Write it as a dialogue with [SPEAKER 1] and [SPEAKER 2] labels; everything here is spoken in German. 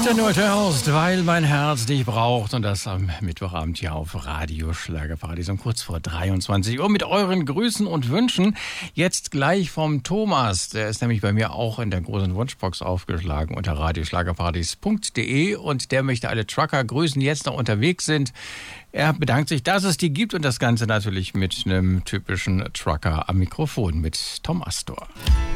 [SPEAKER 1] Sendung Hotels, weil mein Herz dich braucht, und das am Mittwochabend hier auf Radio Schlagerparadies um kurz vor 23 Uhr mit euren Grüßen und Wünschen. Jetzt gleich vom Thomas, der ist nämlich bei mir auch in der großen Wunschbox aufgeschlagen unter radioschlagerparadies.de und der möchte alle Trucker grüßen, die jetzt noch unterwegs sind. Er bedankt sich, dass es die gibt, und das Ganze natürlich mit einem typischen Trucker am Mikrofon mit Tom Astor.